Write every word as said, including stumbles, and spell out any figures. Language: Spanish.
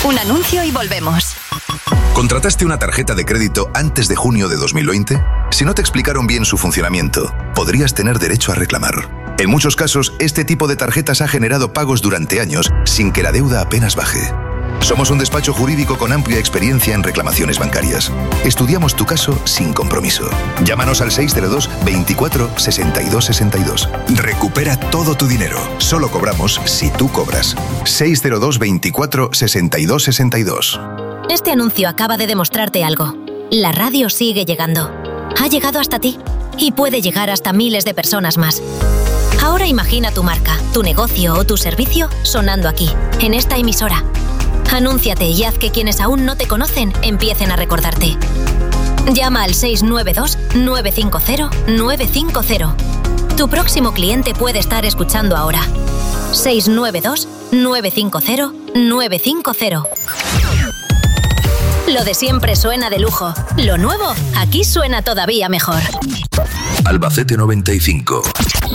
Un anuncio y volvemos. ¿Contrataste una tarjeta de crédito antes de junio de dos mil veinte? Si no te explicaron bien su funcionamiento, podrías tener derecho a reclamar. En muchos casos, este tipo de tarjetas ha generado pagos durante años sin que la deuda apenas baje. Somos un despacho jurídico con amplia experiencia en reclamaciones bancarias. Estudiamos tu caso sin compromiso. Llámanos al seis cero dos, veinticuatro, sesenta y dos sesenta y dos. Recupera todo tu dinero. Solo cobramos si tú cobras. seis cero dos, veinticuatro, sesenta y dos sesenta y dos. Este anuncio acaba de demostrarte algo. La radio sigue llegando. Ha llegado hasta ti y puede llegar hasta miles de personas más. Ahora imagina tu marca, tu negocio o tu servicio sonando aquí, en esta emisora. Anúnciate y haz que quienes aún no te conocen empiecen a recordarte. Llama al seis nueve dos, nueve cinco cero, nueve cinco cero. Tu próximo cliente puede estar escuchando ahora. seis nueve dos, nueve cinco cero, nueve cinco cero. Lo de siempre suena de lujo. Lo nuevo, aquí suena todavía mejor. Albacete noventa y cinco.